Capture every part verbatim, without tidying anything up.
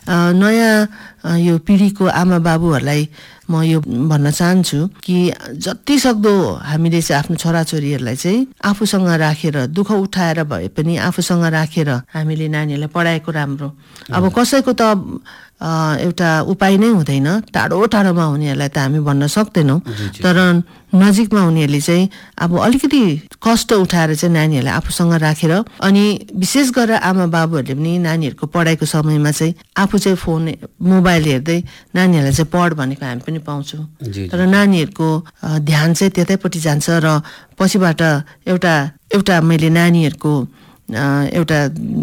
नयाँ यो पिँढीको आमा बाबुहरूलाई म यो भन्न चाहन्छु कि जति सक्दो हामीले चाहिँ आफ्नो छोराछोरीहरूलाई चाहिँ आफूसँग राखेर दुःख उठाएर भए पनि आफूसँग राखेर हामीले नानीहरूलाई पढाएको राम्रो। अब कसैको त एउटा उपाय नै हुँदैन, टाढो टाढोमा हुनेहरूलाई त हामी भन्न सक्दैनौँ, तर नजिकमा हुनेहरूले चाहिँ अब अलिकति कष्ट उठाएर चाहिँ नानीहरूलाई आफूसँग राखेर, अनि विशेष गरेर आमा बाबुहरूले पनि नानीहरूको पढाइको समयमा चाहिँ आफू चाहिँ फोन मोबाइल हेर्दै नानीहरूलाई चाहिँ पढ भनेको हामी पनि पाउँछौँ, तर नानीहरूको ध्यान चाहिँ त्यतैपट्टि जान्छ र पछिबाट एउटा एउटा मैले नानीहरूको एउटा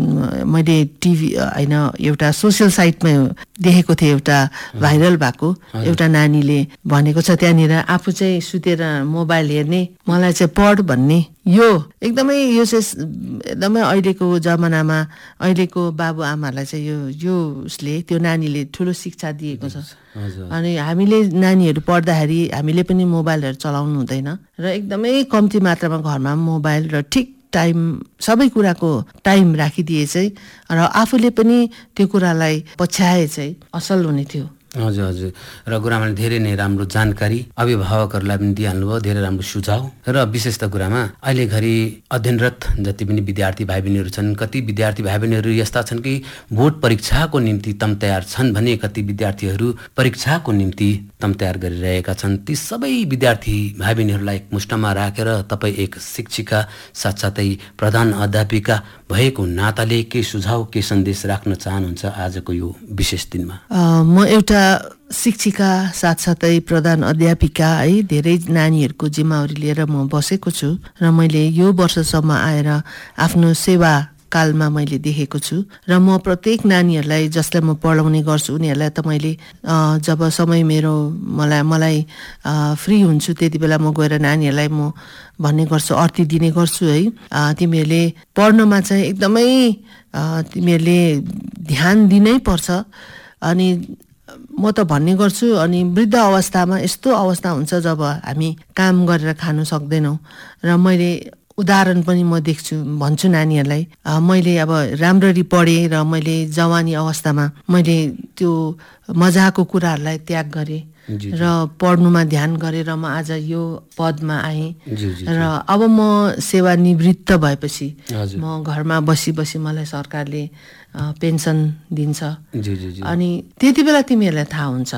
मैले टिभी होइन एउटा सोसियल साइटमा देखेको थिएँ, एउटा भाइरल भएको एउटा नानीले भनेको छ त्यहाँनिर आफू चाहिँ सुतेर मोबाइल हेर्ने, मलाई चाहिँ पढ भन्ने। यो एकदमै यो चाहिँ एकदमै अहिलेको जमानामा अहिलेको बाबुआमाहरूलाई चाहिँ यो यो उसले त्यो नानीले ठुलो शिक्षा दिएको छ। अनि हामीले नानीहरू पढ्दाखेरि हामीले पनि मोबाइलहरू चलाउनु हुँदैन र एकदमै कम्ती मात्रामा घरमा मोबाइल र ठिक टाइम सबै कुराको टाइम राखिदिए चाहिँ र आफूले पनि त्यो कुरालाई पछ्याए चाहिँ असल हुने थियो। हजुर हजुर र गुरुआमाले धेरै नै राम्रो जानकारी अभिभावकहरूलाई पनि दिइहाल्नुभयो, धेरै राम्रो सुझाव। र विशेष त गुरुआमा अहिले घरि अध्ययनरत जति पनि विद्यार्थी भाइ बहिनीहरू छन्, कति विद्यार्थी भाइ बहिनीहरू यस्ता छन् कि बोर्ड परीक्षाको निम्ति तम तयार छन् भने कति विद्यार्थीहरू परीक्षाको निम्ति तम तयार गरिरहेका छन्। ती सबै विद्यार्थी भाइ बहिनीहरूलाई एक मुष्टमा राखेर तपाईँ एक शिक्षिका साथसाथै प्रधान अध्यापिका भएको नाताले के सुझाव के सन्देश राख्न चाहनुहुन्छ आजको यो विशेष दिनमा? म एउटा शिक्षिका साथसाथै प्रधान अध्यापिका है, धेरै नानीहरूको जिम्मेवारी लिएर म बसेको छु र मैले यो वर्षसम्म आएर आफ्नो सेवा कालमा मैले देखेको छु र म प्रत्येक नानीहरूलाई जसलाई म पढाउने गर्छु उनीहरूलाई त मैले जब समय मेरो मलाई मलाई फ्री हुन्छु त्यति बेला म गएर नानीहरूलाई म भन्ने गर्छु, अर्ती दिने गर्छु है, तिमीहरूले पढ्नमा चाहिँ एकदमै तिमीहरूले ध्यान दिनै पर्छ। अनि म त भन्ने गर्छु, अनि वृद्ध अवस्थामा यस्तो अवस्था हुन्छ जब हामी काम गरेर खानु सक्दैनौँ र मैले उदाहरण पनि म देख्छु भन्छु नानीहरूलाई, मैले अब राम्ररी पढेँ र मैले जवानी अवस्थामा मैले त्यो मजाको कुराहरूलाई त्याग गरेँ र पढ्नुमा ध्यान गरेर म आज यो पदमा आएँ र अब म सेवानिवृत्त भएपछि म घरमा बसी बसी मलाई सरकारले पेन्सन दिन्छ। अनि त्यति बेला तिमीहरूलाई थाहा हुन्छ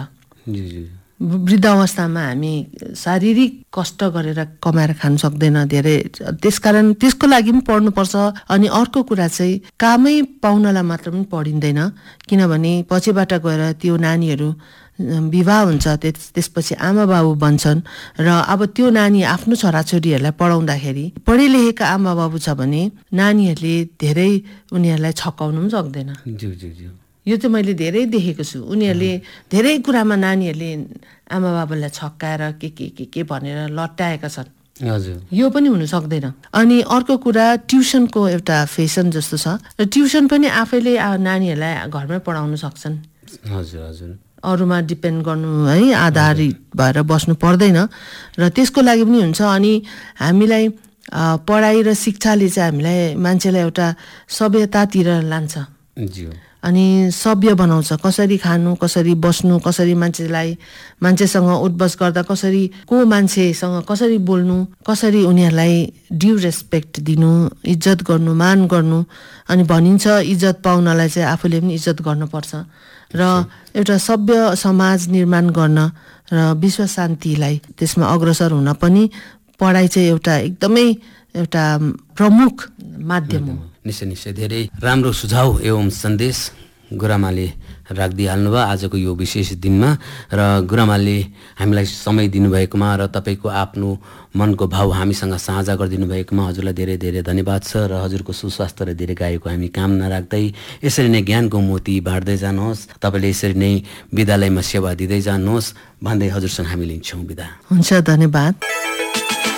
वृद्ध अवस्थामा हामी शारीरिक कष्ट गरेर कमाएर खान सक्दैन धेरै, त्यसकारण त्यसको लागि पनि पढ्नुपर्छ। अनि अर्को कुरा चाहिँ कामै पाउनलाई मात्र पनि पढिँदैन, किनभने पछिबाट गएर त्यो नानीहरू विवाह हुन्छ, त्यस त्यसपछि आमा बाबु बन्छन् र अब त्यो नानी आफ्नो छोराछोरीहरूलाई पढाउँदाखेरि पढे लेखेका आमा बाबु छ भने नानीहरूले धेरै उनीहरूलाई छकाउनु पनि सक्दैन। यो चाहिँ मैले धेरै देखेको छु, उनीहरूले धेरै कुरामा नानीहरूले आमा बाबुलाई छक्काएर के के के के भनेर लट्टाएका छन्। हजुर, यो पनि हुन सक्दैन। अनि अर्को कुरा ट्युसनको एउटा फेसन जस्तो छ र ट्युसन पनि आफैले नानीहरूलाई घरमै पढाउन सक्छन्। हजुर हजुर, अरूमा डिपेन्ड गर्नु है आधारित भएर बस्नु पर्दैन र त्यसको लागि पनि हुन्छ। अनि हामीलाई पढाइ र शिक्षाले चाहिँ हामीलाई मान्छेलाई एउटा सभ्यतातिर लान्छ अनि सभ्य बनाउँछ, कसरी खानु, कसरी बस्नु, कसरी मान्छेलाई मान्छेसँग उठबस गर्दा कसरी को मान्छेसँग कसरी बोल्नु, कसरी उनीहरूलाई ड्यु रेस्पेक्ट दिनु, इज्जत गर्नु, मान गर्नु। अनि भनिन्छ इज्जत पाउनलाई चाहिँ आफूले पनि इज्जत गर्नुपर्छ र एउटा सभ्य समाज निर्माण गर्न र विश्व शान्तिलाई त्यसमा अग्रसर हुन पनि पढाइ चाहिँ एउटा एकदमै एउटा प्रमुख माध्यम हो। निश्चय निश्चय, धेरै राम्रो सुझाव एवं सन्देश गुरुआमाले राखिदिइहाल्नुभयो आजको यो विशेष दिनमा। र गुरुआमाले हामीलाई समय दिनुभएकोमा र तपाईँको आफ्नो मनको भाव हामीसँग साझा गरिदिनु भएकोमा हजुरलाई धेरै धेरै धन्यवाद छ र हजुरको सुस्वास्थ्य र दीर्घायुको हामी कामना राख्दै यसरी नै ज्ञानको मोती बाँड्दै जानुहोस्, तपाईँले यसरी नै विद्यालयमा सेवा दिँदै जानुहोस् भन्दै हजुरसँग हामी लिन्छौँ बिदा। हुन्छ, धन्यवाद।